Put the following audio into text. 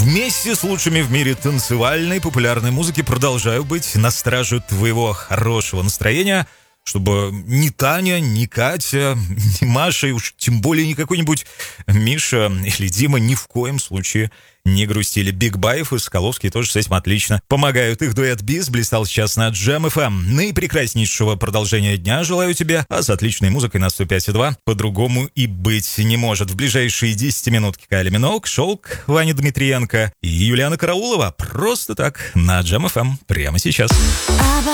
Вместе с лучшими в мире танцевальной популярной музыки продолжаю быть на страже твоего хорошего настроения, чтобы ни Таня, ни Катя, ни Маша, и уж тем более не какой-нибудь Миша или Дима ни в коем случае не грустили. Биг Баев и Соколовский тоже с этим отлично помогают. Их дуэт «Бис» блистал сейчас на Jam FM. Наипрекраснейшего продолжения дня желаю тебе, а с отличной музыкой на 105.2 по-другому и быть не может. В ближайшие 10 минутки Кайли Миноуг, Шелк, Ваня Дмитриенко и Юлиана Караулова. Просто так на Jam FM прямо сейчас.